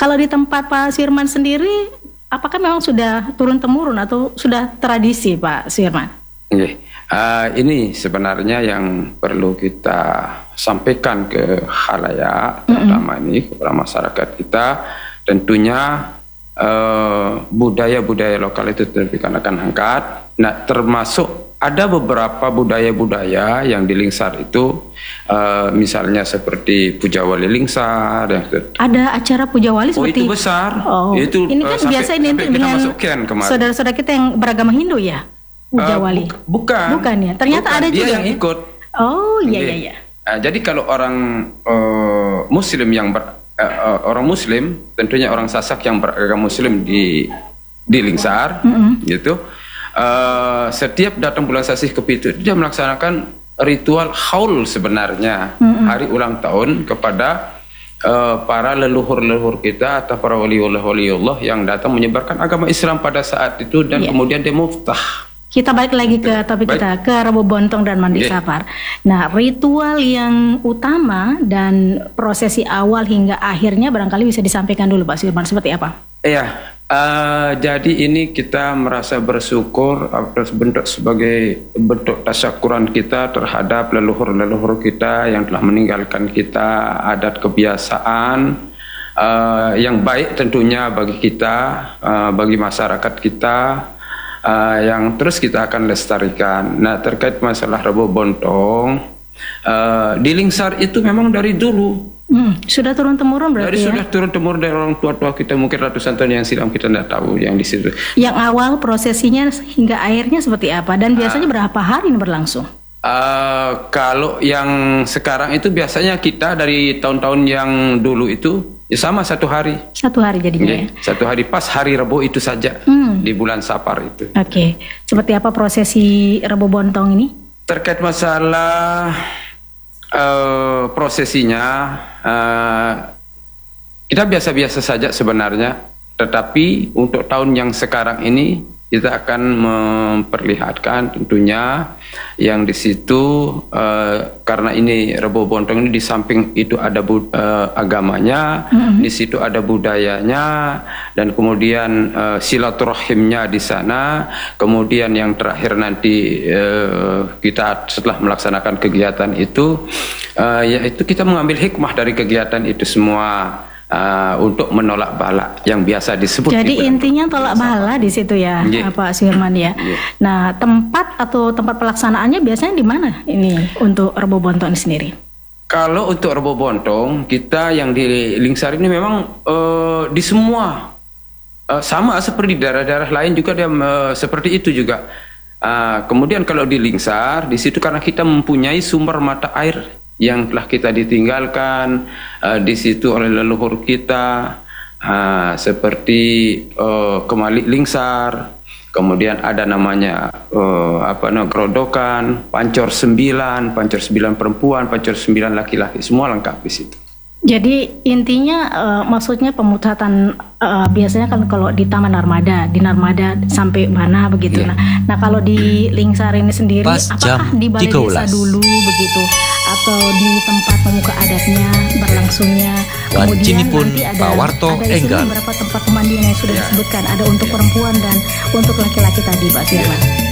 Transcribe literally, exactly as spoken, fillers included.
Kalau di tempat Pak Sirman sendiri, apakah memang sudah turun-temurun atau sudah tradisi Pak Sirman? Okay. Uh, ini sebenarnya yang perlu kita sampaikan ke khalayak, terutama mm-hmm. ini kepada masyarakat kita. Tentunya budaya-budaya uh, lokal itu tetap akan angkat. Nah, termasuk ada beberapa budaya-budaya yang di Lingsar itu, uh, misalnya seperti Puja Wali Lingsar. Yang ada acara Puja Wali oh, seperti itu besar. Oh, itu ini kan uh, sampai, biasa identik dengan saudara-saudara kita yang beragama Hindu ya, Puja uh, Wali. Bu bukan. Bukan ya. Ternyata bukan. ada Dia juga yang ya? ikut. Oh iya iya iya. Uh, jadi kalau orang uh, Muslim yang ber, uh, orang Muslim, tentunya orang Sasak yang beragama Muslim di di Lingsar, mm-hmm. gitu. Uh, setiap datang bulan Sasih Kepitu dia melaksanakan ritual haul sebenarnya, mm-hmm. hari ulang tahun kepada uh, para leluhur-leluhur kita atau para waliullah-waliullah yang datang menyebarkan agama Islam pada saat itu dan yeah. kemudian dia muftah. Kita balik lagi ke topik Baik. kita, ke Rebo Bontong dan Mandi yeah. Safar. Nah, ritual yang utama dan prosesi awal hingga akhirnya barangkali bisa disampaikan dulu Pak Sirman, seperti apa? Iya. Uh, jadi ini kita merasa bersyukur atas bentuk sebagai bentuk tasyakuran kita terhadap leluhur-leluhur kita yang telah meninggalkan kita adat kebiasaan uh, yang baik tentunya bagi kita, uh, bagi masyarakat kita, uh, yang terus kita akan lestarikan. Nah, terkait masalah Rebo Bontong, uh, di Lingsar itu memang dari dulu. Hmm, sudah turun-temurun berarti Dari ya? Sudah turun-temurun dari orang tua-tua kita, mungkin ratusan tahun yang silam kita tidak tahu yang di situ. Yang awal prosesinya hingga akhirnya seperti apa? Dan biasanya uh, berapa hari ini berlangsung? Uh, kalau yang sekarang itu biasanya kita dari tahun-tahun yang dulu itu ya sama satu hari. Satu hari jadinya okay. ya? Satu hari pas hari Rebo itu saja hmm. di bulan Safar itu. Oke, okay. Seperti apa prosesi Rebo Bontong ini? Terkait masalah Uh, prosesinya uh, kita biasa-biasa saja sebenarnya, tetapi untuk tahun yang sekarang ini kita akan memperlihatkan tentunya yang di situ uh, karena ini Rebo Bontong ini di samping itu ada bud uh, agamanya, mm-hmm. di situ ada budayanya, dan kemudian uh, silaturahimnya di sana. Kemudian yang terakhir nanti uh, kita setelah melaksanakan kegiatan itu, uh, yaitu kita mengambil hikmah dari kegiatan itu semua. Uh, untuk menolak bala yang biasa disebut. Jadi di intinya tolak bala di situ ya, yeah. Pak Sirman ya. Yeah. Nah, tempat atau tempat pelaksanaannya biasanya di mana ini untuk Rebo Bontong sendiri? Kalau untuk Rebo Bontong kita yang di Lingsar ini memang uh, di semua uh, sama seperti daerah-daerah lain juga dia uh, seperti itu juga. Uh, kemudian kalau di Lingsar di situ karena kita mempunyai sumber mata air yang telah kita ditinggalkan uh, di situ oleh leluhur kita, uh, seperti uh, Kemalik Lingsar, kemudian ada namanya uh, apa namanya Grodokan, Pancor Sembilan, Pancor Sembilan perempuan, Pancor Sembilan laki-laki, semua lengkap di situ. Jadi intinya uh, maksudnya pemutatan uh, biasanya kan kalau di Taman Narmada, di Narmada sampai mana begitu. Yeah. Nah, nah kalau di Lingsar ini sendiri, Pas apakah di balai desa dulu begitu, atau di tempat pemuka adatnya berlangsungnya? Kemudian pun nanti ada, Warto ada Enggal. beberapa tempat pemandian yang sudah yeah. disebutkan, ada untuk yeah. perempuan dan untuk laki-laki tadi, Pak Sirman. Yeah.